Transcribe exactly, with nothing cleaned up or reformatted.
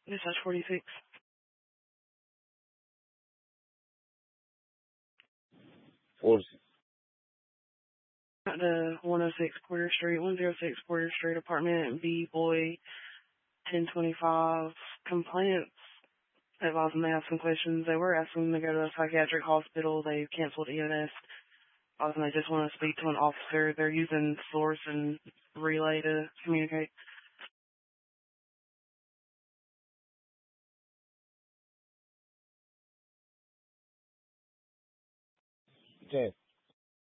Dispatch forty-six. Forty. At the one oh six Porter Street, one oh six Porter Street, apartment B, boy, ten twenty-five. Complainants advised them they have some questions. They were asking them to go to a psychiatric hospital. They canceled E M S. And they just want to speak to an officer. They're using Source and Relay to communicate. Okay.